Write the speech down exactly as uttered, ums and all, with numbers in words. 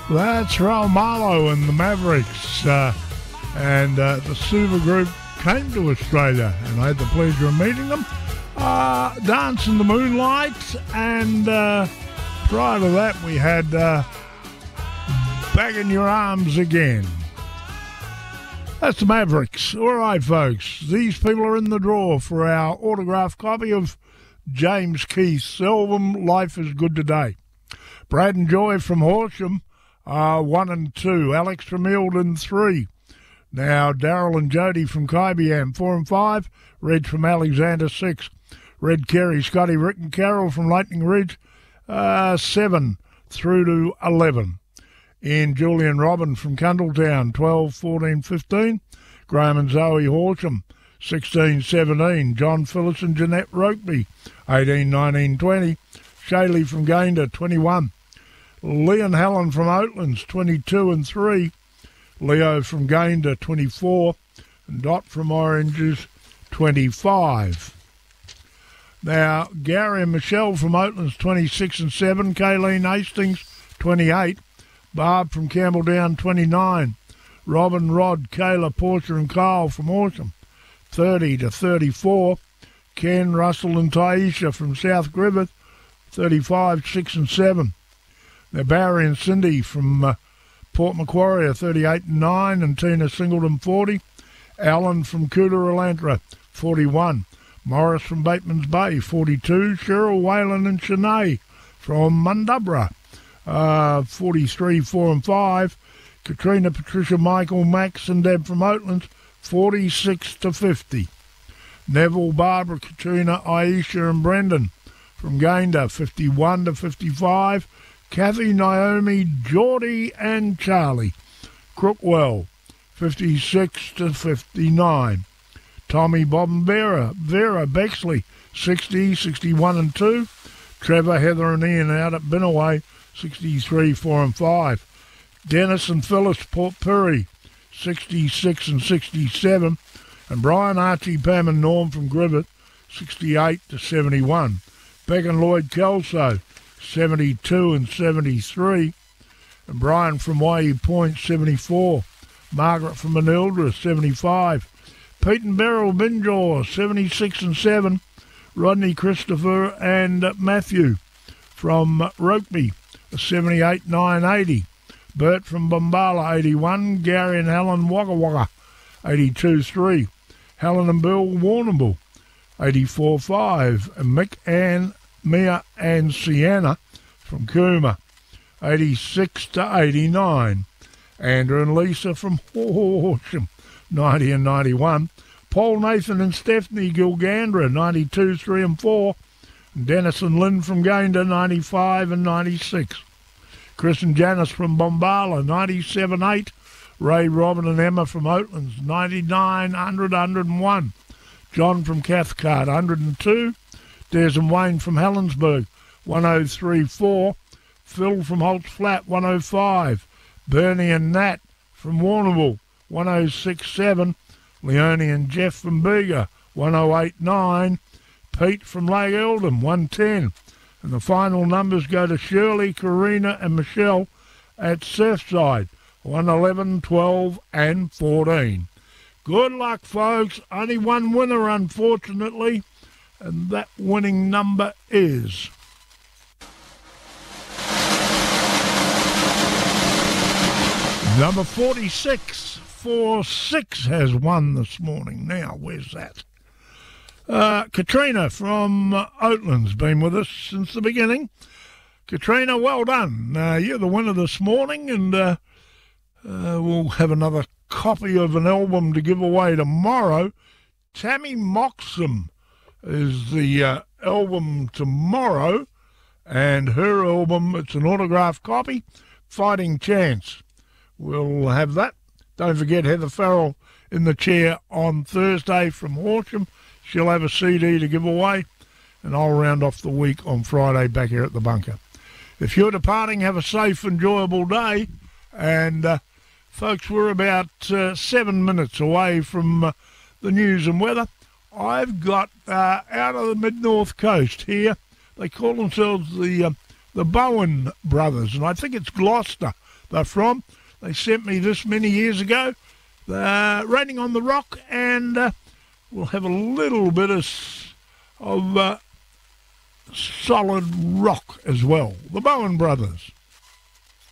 That's Raul Marlowe and the Mavericks. Uh, and uh, the Suva Group came to Australia, and I had the pleasure of meeting them. Uh, Dance in the Moonlight, and uh, prior to that we had uh, Back in Your Arms Again. That's the Mavericks. All right, folks. These people are in the draw for our autographed copy of James Keith's album, Life is Good Today. Brad and Joy from Horsham are one and two. Alex from Eildon, three. Now, Daryl and Jody from Kybiam, four and five. Reg from Alexander, six. Red Kerry, Scotty, Rick and Carol from Lightning Ridge, uh, seven through to eleven. In Julian Robin from Cundletown, twelve, fourteen, fifteen. Graham and Zoe Horsham, sixteen, seventeen. John Phyllis and Jeanette Rokeby, eighteen, nineteen, twenty. Shaylee from Gayndah, twenty-one. Lee and Helen from Oatlands, twenty-two and three. Leo from Gayndah, twenty-four. And Dot from Oranges, twenty-five. Now, Gary and Michelle from Oatlands, twenty-six and seven. Kayleen Hastings, twenty-eight. Barb from Campbelldown, twenty-nine. Robin, Rod, Kayla, Portia and Carl from Horsham, thirty to thirty-four. Ken, Russell and Taisha from South Griffith, thirty-five, six and seven. Now, Barry and Cindy from uh, Port Macquarie are thirty-eight and nine, and Tina Singleton, forty. Alan from Coonarolantra, forty-one. Morris from Bateman's Bay, forty-two. Cheryl, Whalen and Shanae from Mundubra, uh, forty-three, four and five. Katrina, Patricia, Michael, Max and Deb from Oatlands, forty-six to fifty. Neville, Barbara, Katrina, Aisha and Brendan from Gayndah, fifty-one to fifty-five. Kathy, Naomi, Geordie and Charlie. Crookwell, fifty-six to fifty-nine. Tommy, Bob and Vera, Vera Bexley, sixty, sixty-one and two. Trevor, Heather and Ian out at Binnaway, sixty-three, four and five. Dennis and Phyllis, Port Pirie, sixty-six and sixty-seven. And Brian, Archie, Pam and Norm from Griffith, sixty-eight to seventy-one. Beck and Lloyd Kelso, seventy-two and seventy-three. And Brian from Waihee Point, seventy-four. Margaret from Manildra, seventy-five. Pete and Beryl Binjaw, seventy-six and seven. Rodney, Christopher and Matthew from Rokeby, seventy-eight, nine, eighty. Bert from Bombala, eighty-one. Gary and Helen Wagga Wagga, eighty-two, three. Helen and Bill Warrnambool, eighty-four, five. And Mick and Mia and Sienna from Cooma, eighty-six to eighty-nine. Andrew and Lisa from Horsham, ninety and ninety-one. Paul, Nathan and Stephanie Gilgandra, ninety-two, three and four. And Dennis and Lynn from Gayndah, ninety-five and ninety-six. Chris and Janice from Bombala, ninety-seven, eight. Ray, Robin and Emma from Oatlands, ninety-nine, one hundred, one hundred and one. John from Cathcart, one hundred and two. Des and Wayne from Helensburgh, one oh three, four. Phil from Holt's Flat, one oh five. Bernie and Nat from Warrnambool, one oh six, seven. Leonie and Jeff from Bega, one oh eight, nine. Pete from Lake Eldon, one ten. And the final numbers go to Shirley, Karina and Michelle at Surfside, one eleven, twelve and fourteen. Good luck, folks. Only one winner, unfortunately, and that winning number is... number forty-six. four six has won this morning. Now, where's that? Uh, Katrina from uh, Oatlands, been with us since the beginning. Katrina, well done. Uh, you're the winner this morning, and uh, uh, we'll have another copy of an album to give away tomorrow. Tammy Moxham is the uh, album tomorrow, and her album, it's an autographed copy, Fighting Chance. We'll have that. Don't forget Heather Farrell in the chair on Thursday from Horsham. She'll have a C D to give away, and I'll round off the week on Friday back here at the bunker. If you're departing, have a safe, enjoyable day. And, uh, folks, we're about uh, seven minutes away from uh, the news and weather. I've got uh, out of the mid-north coast here, they call themselves the uh, the Bowen Brothers, and I think it's Gloucester they're from. They sent me this many years ago. They're Raining on the Rock, and uh, we'll have a little bit of, of uh, solid rock as well. The Bowen Brothers.